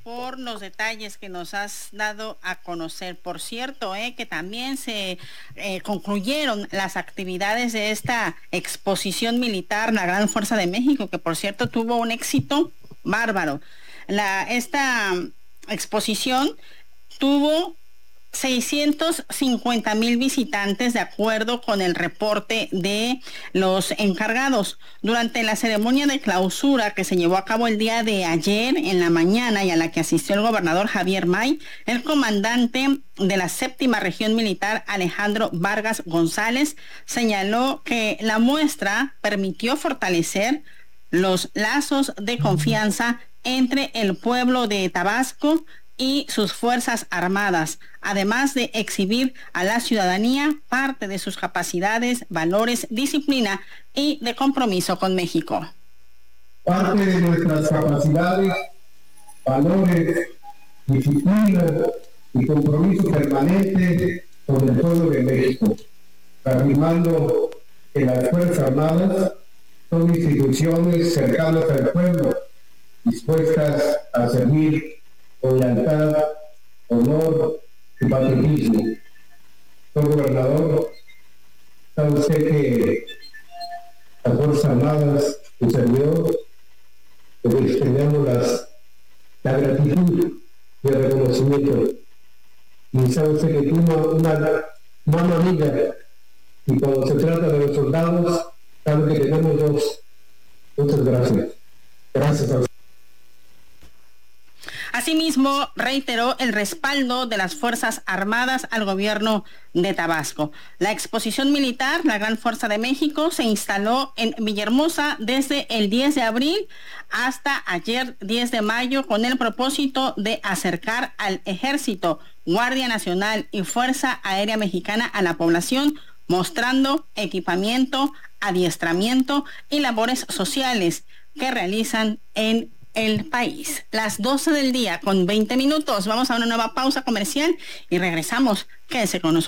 por los detalles que nos has dado a conocer. Por cierto, que también se concluyeron las actividades de esta exposición militar, la Gran Fuerza de México, que por cierto tuvo un éxito bárbaro. Esta exposición tuvo 650,000 visitantes, de acuerdo con el reporte de los encargados. Durante la ceremonia de clausura que se llevó a cabo el día de ayer en la mañana y a la que asistió el gobernador Javier May, el comandante de la 7ª Región Militar, Alejandro Vargas González, señaló que la muestra permitió fortalecer los lazos de confianza entre el pueblo de Tabasco y sus Fuerzas Armadas, además de exhibir a la ciudadanía parte de sus capacidades, valores, disciplina y de compromiso con México. Parte de nuestras capacidades, valores, disciplina y compromiso permanente con el pueblo de México, afirmando que las Fuerzas Armadas son instituciones cercanas al pueblo, dispuestas a servir con lealtad, honor y patriotismo. Señor gobernador, sabe usted que las Fuerzas Armadas y servidor extendemos la gratitud y el reconocimiento. Y sabe usted que tuvo una mano amiga, y cuando se trata de los soldados, sabe que tenemos dos. Muchas gracias. Gracias a usted. Asimismo, reiteró el respaldo de las Fuerzas Armadas al gobierno de Tabasco. La exposición militar, la Gran Fuerza de México, se instaló en Villahermosa desde el 10 de abril hasta ayer 10 de mayo con el propósito de acercar al Ejército, Guardia Nacional y Fuerza Aérea Mexicana a la población, mostrando equipamiento, adiestramiento y labores sociales que realizan en el país. Las 12 del día con 20 minutos. Vamos a una nueva pausa comercial y regresamos. Quédese con nosotros.